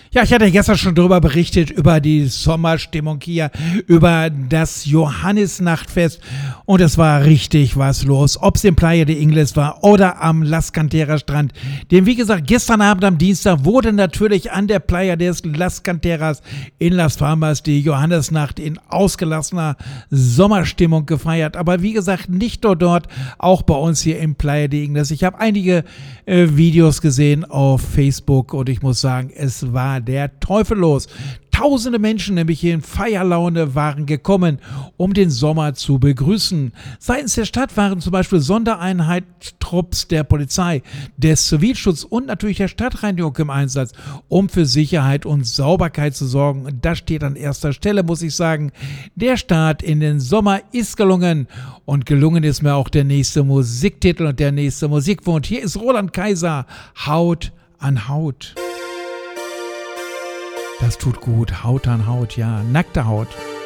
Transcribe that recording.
Ja, ich hatte gestern schon darüber berichtet, über die Sommerstimmung hier, über das Johannisnachtfest und es war richtig was los, ob es in Playa de Ingles war oder am Las Canteras Strand. Denn wie gesagt, gestern Abend am Dienstag wurde natürlich an der Playa de Las Canteras in Las Palmas die Johannisnacht in ausgelassener Sommerstimmung gefeiert. Aber wie gesagt, nicht nur dort, auch bei uns hier in Playa de Ingles. Ich habe einige Videos gesehen auf Facebook und ich muss sagen, es war der Teufel los. Tausende Menschen, nämlich hier in Feierlaune, waren gekommen, um den Sommer zu begrüßen. Seitens der Stadt waren zum Beispiel Sondereinheitstrupps der Polizei, des Zivilschutz und natürlich der Stadtreinigung im Einsatz, um für Sicherheit und Sauberkeit zu sorgen. Und das steht an erster Stelle, muss ich sagen. Der Start in den Sommer ist gelungen und gelungen ist mir auch der nächste Musiktitel und der nächste Musikwunsch. Hier ist Roland Kaiser, Haut an Haut. Das tut gut, Haut an Haut, ja, nackte Haut.